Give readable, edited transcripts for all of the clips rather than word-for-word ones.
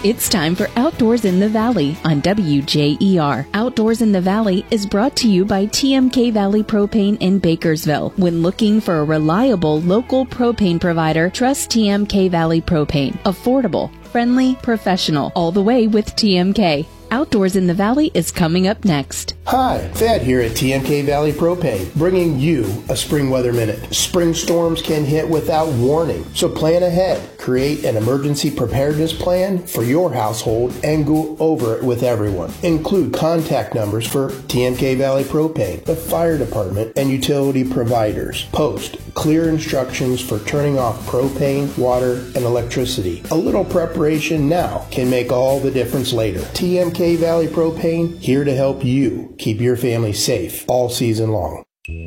It's time for Outdoors in the Valley on WJER. Outdoors in the Valley is brought to you by TMK Valley Propane in Bakersville. When looking for a reliable local propane provider, trust TMK Valley Propane. Affordable, friendly, professional, all the way with TMK. Outdoors in the Valley is coming up next. Hi, Thad here at TMK Valley Propane, bringing you a Spring Weather Minute. Spring storms can hit without warning, so plan ahead. Create an emergency preparedness plan for your household and go over it with everyone. Include contact numbers for TMK Valley Propane, the fire department, and utility providers. Post clear instructions for turning off propane, water, and electricity. A little preparation now can make all the difference later. TMK Valley Propane, here to help you keep your family safe all season long.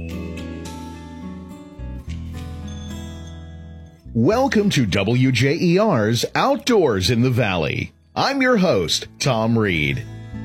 Welcome to WJER's Outdoors in the Valley. I'm your host, Tom Reed.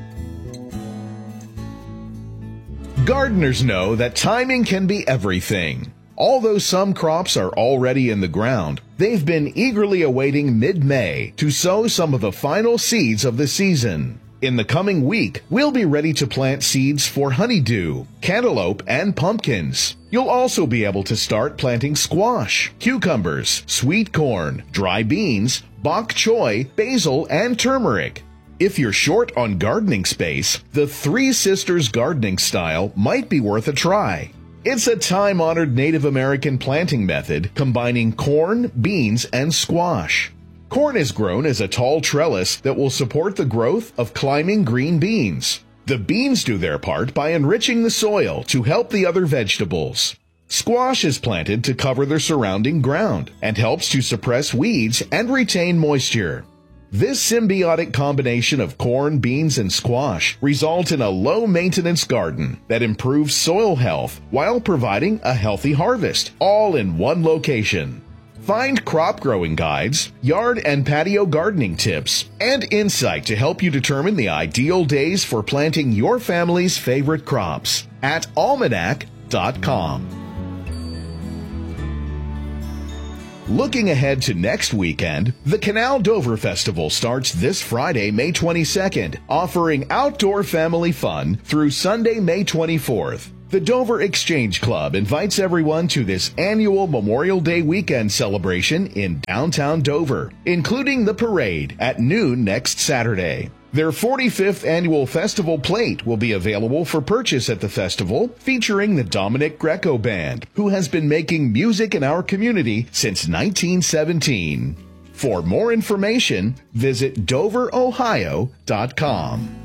Gardeners know that timing can be everything. Although some crops are already in the ground, they've been eagerly awaiting mid-May to sow some of the final seeds of the season. In the coming week, we'll be ready to plant seeds for honeydew, cantaloupe, and pumpkins. You'll also be able to start planting squash, cucumbers, sweet corn, dry beans, bok choy, basil, and turmeric. If you're short on gardening space, the Three Sisters gardening style might be worth a try. It's a time-honored Native American planting method combining corn, beans, and squash. Corn is grown as a tall trellis that will support the growth of climbing green beans. The beans do their part by enriching the soil to help the other vegetables. Squash is planted to cover the surrounding ground and helps to suppress weeds and retain moisture. This symbiotic combination of corn, beans, and squash results in a low-maintenance garden that improves soil health while providing a healthy harvest, all in one location. Find crop growing guides, yard and patio gardening tips, and insight to help you determine the ideal days for planting your family's favorite crops at almanac.com. Looking ahead to next weekend, the Canal Dover Festival starts this Friday, May 22nd, offering outdoor family fun through Sunday, May 24th. The Dover Exchange Club invites everyone to this annual Memorial Day weekend celebration in downtown Dover, including the parade at noon next Saturday. Their 45th annual festival plate will be available for purchase at the festival, featuring the Dominic Greco Band, who has been making music in our community since 1917. For more information, visit doverohio.com.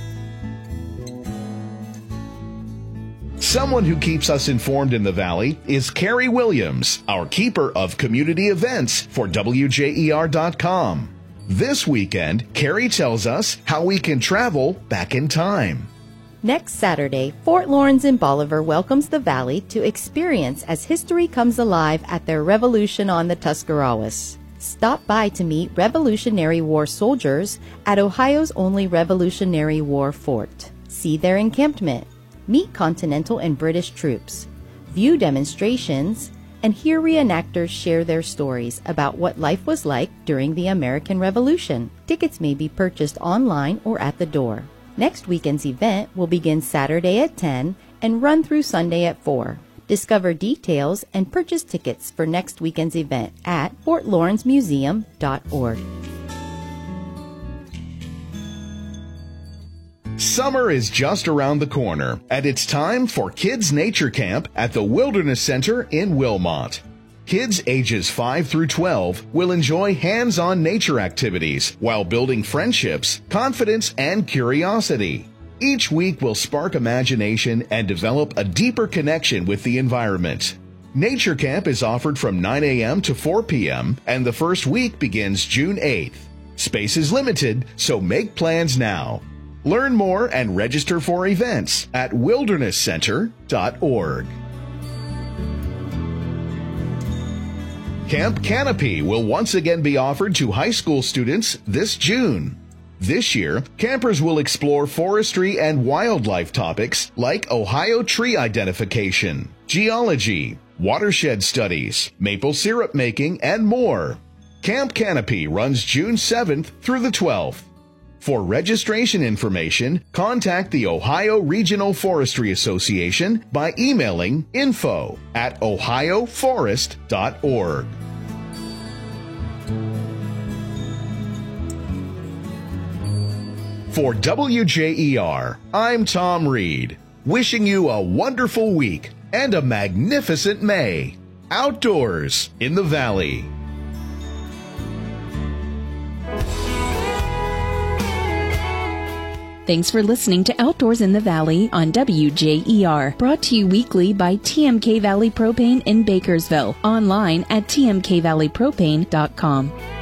Someone who keeps us informed in the Valley is Carrie Williams, our keeper of community events for WJER.com. This weekend, Carrie tells us how we can travel back in time. Next Saturday, Fort Lawrence in Bolivar welcomes the Valley to experience as history comes alive at their Revolution on the Tuscarawas. Stop by to meet Revolutionary War soldiers at Ohio's only Revolutionary War fort. See their encampment. Meet Continental and British troops, view demonstrations, and hear reenactors share their stories about what life was like during the American Revolution. Tickets may be purchased online or at the door. Next weekend's event will begin Saturday at 10 and run through Sunday at 4. Discover details and purchase tickets for next weekend's event at fortlawrencemuseum.org. Summer is just around the corner, and it's time for Kids Nature Camp at the Wilderness Center in Wilmot. Kids ages 5 through 12 will enjoy hands-on nature activities while building friendships, confidence, and curiosity. Each week will spark imagination and develop a deeper connection with the environment. Nature Camp is offered from 9 a.m. to 4 p.m., and the first week begins June 8th. Space is limited, so make plans now. Learn more and register for events at wildernesscenter.org. Camp Canopy will once again be offered to high school students this June. This year, campers will explore forestry and wildlife topics like Ohio tree identification, geology, watershed studies, maple syrup making, and more. Camp Canopy runs June 7th through the 12th. For registration information, contact the Ohio Regional Forestry Association by emailing info@ohioforest.org. For WJER, I'm Tom Reed, wishing you a wonderful week and a magnificent May. Outdoors in the Valley. Thanks for listening to Outdoors in the Valley on WJER, brought to you weekly by TMK Valley Propane in Bakersville, online at tmkvalleypropane.com.